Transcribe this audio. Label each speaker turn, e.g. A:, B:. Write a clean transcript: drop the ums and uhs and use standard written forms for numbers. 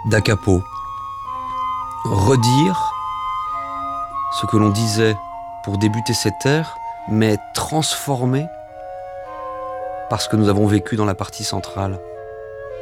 A: Da capo. Redire ce que l'on disait pour débuter cet air, mais transformé par ce que nous avons vécu dans la partie centrale.